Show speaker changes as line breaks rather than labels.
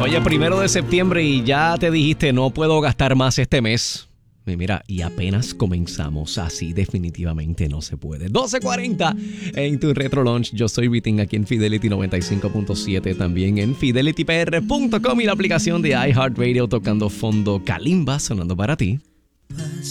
Oye, 1 de septiembre y ya te dijiste no puedo gastar más este mes. Y mira, y apenas comenzamos, así definitivamente no se puede. 12:40 en tu Retro Launch. Yo soy Vitín aquí en Fidelity 95.7, también en fidelitypr.com y la aplicación de iHeartRadio, tocando fondo Kalimba sonando para ti.